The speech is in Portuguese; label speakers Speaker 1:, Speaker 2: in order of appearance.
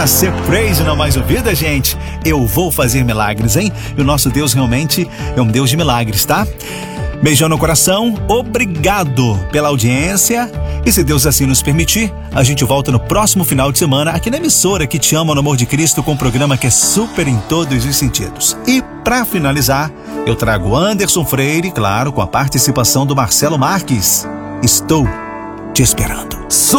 Speaker 1: Gonna Ser Crazy na mais ouvida, gente. Eu vou fazer milagres, hein? E o nosso Deus realmente é um Deus de milagres, tá? Beijão no coração, obrigado pela audiência. E se Deus assim nos permitir, a gente volta no próximo final de semana aqui na emissora que te ama no amor de Cristo, com um programa que é super em todos os sentidos. E para finalizar, eu trago Anderson Freire, claro, com a participação do Marcelo Marques. Estou te esperando.